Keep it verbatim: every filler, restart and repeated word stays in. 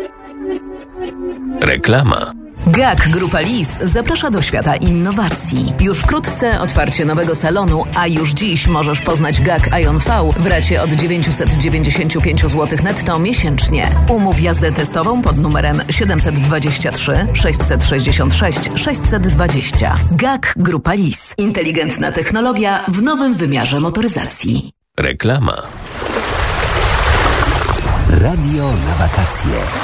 Reklama. G A K Grupa Lis zaprasza do świata innowacji. Już wkrótce otwarcie nowego salonu, a już dziś możesz poznać G A K Ion V w racie od dziewięćset dziewięćdziesiąt pięć złotych netto miesięcznie. Umów jazdę testową pod numerem siedem dwa trzy sześć sześć sześć sześć dwa zero. G A K Grupa Lis. Inteligentna technologia w nowym wymiarze motoryzacji. Reklama. Radio na wakacje.